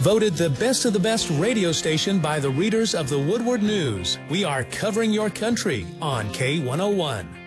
Voted the best of the best radio station by the readers of the Woodward News. We are covering your country on K101.